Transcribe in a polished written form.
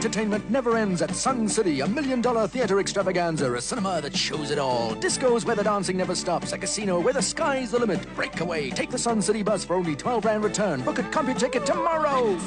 entertainment never ends at Sun City, $1 million theater extravaganza, a cinema that shows it all. Discos where the dancing never stops, a casino where the sky's the limit. Break away, take the Sun City bus for only 12 Rand return. Book at CompuTicket tomorrow.